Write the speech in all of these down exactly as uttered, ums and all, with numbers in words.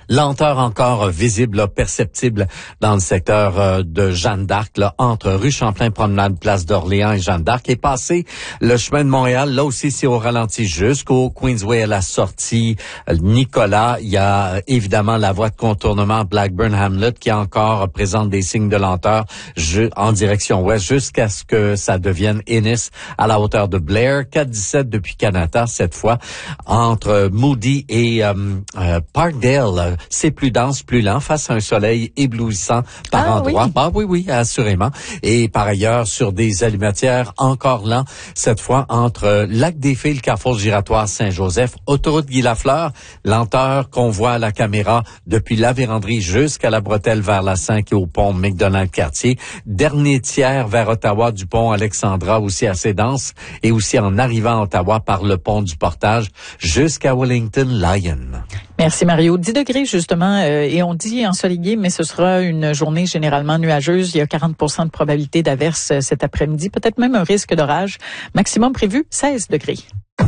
Lenteur encore visible, là, perceptible dans le secteur euh, de Jeanne d'Arc, là, entre rue Champlain, Promenade, Place d'Orléans et Jeanne d'Arc. Et passé le chemin de Montréal, là aussi c'est au ralenti jusqu'au Queensway à la sortie Nicolas. Il y a euh, évidemment la voie de contournement Blackburn-Hamlet qui encore présente des signes de lenteur ju- en direction ouest jusqu'à ce que ça devienne Ennis à la hauteur de Blair. quatre dix-sept depuis Canada cette fois entre Moody et euh, euh, Parkdale. C'est plus dense, plus lent face à un soleil éblouissant par ah, endroits. Oui. Ah oui, oui, assurément. Et par ailleurs, sur des allumetières encore lents, cette fois entre Lac-des-Fées, le carrefour giratoire Saint-Joseph, autoroute Guy-Lafleur, lenteur qu'on voit à la caméra depuis la Vérandrie jusqu'à la bretelle vers la cinq et au pont McDonald-Cartier. Dernier tiers vers Ottawa du pont Alexandra, aussi assez dense, et aussi en arrivant à Ottawa par le pont du Portage jusqu'à Wellington-Lyon. Merci Mario. dix degrés justement, euh, et on dit ensoleillé, mais ce sera une journée généralement nuageuse. Il y a quarante pour cent de probabilité d'averse euh, cet après-midi, peut-être même un risque d'orage. Maximum prévu, seize degrés.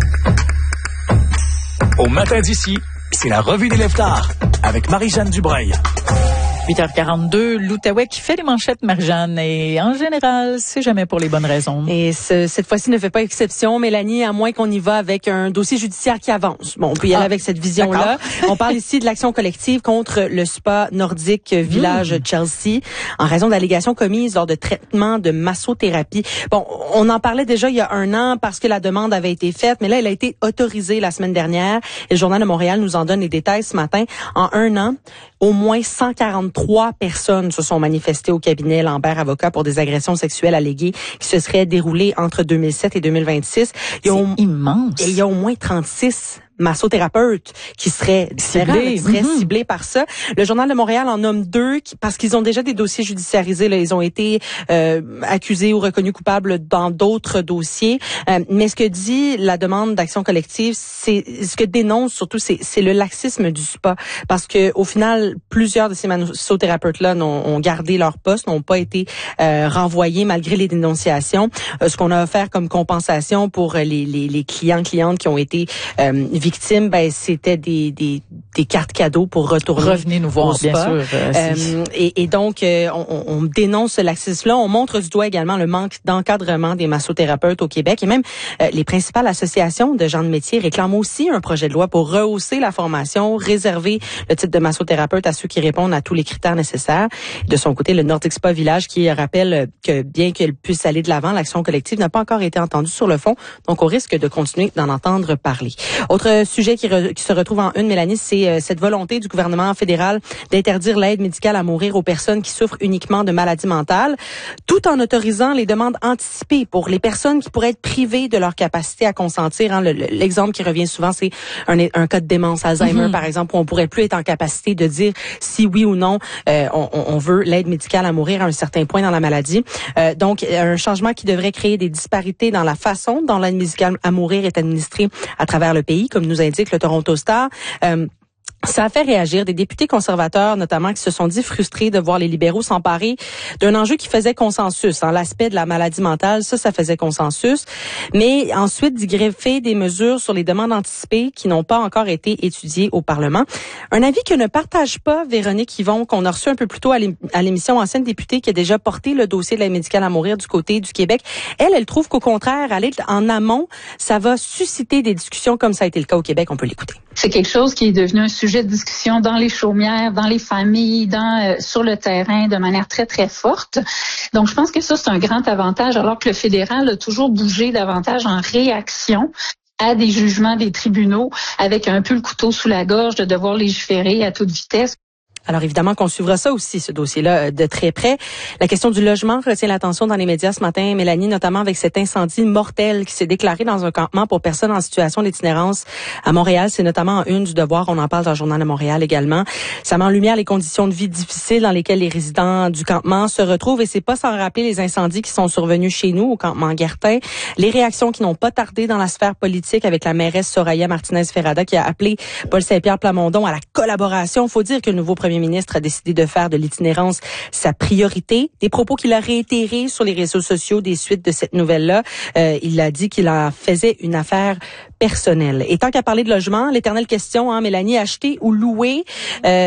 Au matin d'ici, c'est la revue des Lève-Tard avec Marie-Jeanne Dubreuil. huit heures quarante-deux, l'Outaouais qui fait les manchettes, Marie-Jeanne, et en général, c'est jamais pour les bonnes raisons. Et ce, cette fois-ci ne fait pas exception, Mélanie, à moins qu'on y va avec un dossier judiciaire qui avance. Bon, on peut y aller ah, avec cette vision-là. On parle ici de l'action collective contre le spa nordique Village mmh. Chelsea en raison d'allégations commises lors de traitements de massothérapie. Bon, on en parlait déjà il y a un an parce que la demande avait été faite, mais là, elle a été autorisée la semaine dernière. Et le Journal de Montréal nous en donne les détails ce matin. En un an, au moins cent quarante-trois personnes se sont manifestées au cabinet Lambert Avocat pour des agressions sexuelles alléguées qui se seraient déroulées entre deux mille sept et deux mille vingt-six. C'est au... immense. Et il y a au moins trente-six massothérapeutes qui seraient ciblés, qui seraient mm-hmm. ciblés par ça. Le Journal de Montréal en nomme deux qui, parce qu'ils ont déjà des dossiers judiciarisés. Là, ils ont été euh, accusés ou reconnus coupables dans d'autres dossiers. Euh, mais ce que dit la demande d'action collective, c'est ce que dénonce surtout, c'est, c'est le laxisme du spa, parce que au final, plusieurs de ces massothérapeutes-là n'ont, ont gardé leur poste, n'ont pas été euh, renvoyés malgré les dénonciations. Euh, ce qu'on a offert comme compensation pour les, les, les clients clientes qui ont été euh, victimes, ben c'était des, des des cartes cadeaux pour retourner. Revenez nous voir, bien sûr. Euh, euh, et, et donc, euh, on, on dénonce ce laxisme-là. On montre du doigt également le manque d'encadrement des massothérapeutes au Québec. Et même euh, les principales associations de gens de métier réclament aussi un projet de loi pour rehausser la formation, réserver le titre de massothérapeute à ceux qui répondent à tous les critères nécessaires. De son côté, le Nordic Spa Village qui rappelle que bien qu'elle puisse aller de l'avant, l'action collective n'a pas encore été entendue sur le fond. Donc, on risque de continuer d'en entendre parler. Autre sujet qui, re, qui se retrouve en une, Mélanie, c'est euh, cette volonté du gouvernement fédéral d'interdire l'aide médicale à mourir aux personnes qui souffrent uniquement de maladies mentales, tout en autorisant les demandes anticipées pour les personnes qui pourraient être privées de leur capacité à consentir. Hein. Le, le, l'exemple qui revient souvent, c'est un, un cas de démence Alzheimer, mm-hmm. par exemple, où on pourrait plus être en capacité de dire si oui ou non euh, on, on veut l'aide médicale à mourir à un certain point dans la maladie. Euh, donc, un changement qui devrait créer des disparités dans la façon dont l'aide médicale à mourir est administrée à travers le pays, comme nous indique le Toronto Star. Euh, Ça a fait réagir des députés conservateurs, notamment, qui se sont dit frustrés de voir les libéraux s'emparer d'un enjeu qui faisait consensus. Hein, l'aspect de la maladie mentale, ça, ça faisait consensus. Mais ensuite, d'y greffer des mesures sur les demandes anticipées qui n'ont pas encore été étudiées au Parlement. Un avis que ne partage pas Véronique Yvon, qu'on a reçu un peu plus tôt à l'émission, ancienne députée qui a déjà porté le dossier de l'aide médicale à mourir du côté du Québec. Elle, elle trouve qu'au contraire, aller en amont, ça va susciter des discussions comme ça a été le cas au Québec. On peut l'écouter. C'est quelque chose qui est devenu un sujet de discussion dans les chaumières, dans les familles, dans euh, sur le terrain de manière très, très forte. Donc, je pense que ça, c'est un grand avantage, alors que le fédéral a toujours bougé davantage en réaction à des jugements des tribunaux, avec un peu le couteau sous la gorge de devoir légiférer à toute vitesse. Alors évidemment qu'on suivra ça aussi, ce dossier-là, de très près. La question du logement retient l'attention dans les médias ce matin, Mélanie, notamment avec cet incendie mortel qui s'est déclaré dans un campement pour personnes en situation d'itinérance à Montréal. C'est notamment en une du Devoir, on en parle dans le Journal de Montréal également. Ça met en lumière les conditions de vie difficiles dans lesquelles les résidents du campement se retrouvent, et c'est pas sans rappeler les incendies qui sont survenus chez nous, au campement Guertin. Les réactions qui n'ont pas tardé dans la sphère politique avec la mairesse Soraya Martinez-Ferrada qui a appelé Paul Saint-Pierre Plamondon à la collaboration. Faut dire que le nouveau premier ministre a décidé de faire de l'itinérance sa priorité. Des propos qu'il a réitérés sur les réseaux sociaux des suites de cette nouvelle-là. Euh, il a dit qu'il en faisait une affaire personnelle. Et tant qu'à parler de logement, l'éternelle question, hein, Mélanie, acheter ou louer, euh,